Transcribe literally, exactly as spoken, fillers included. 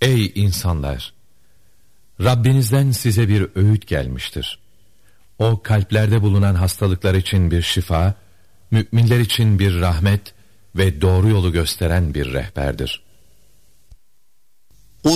Ey insanlar! Rabbinizden size bir öğüt gelmiştir. O kalplerde bulunan hastalıklar için bir şifa, müminler için bir rahmet ve doğru yolu gösteren bir rehberdir.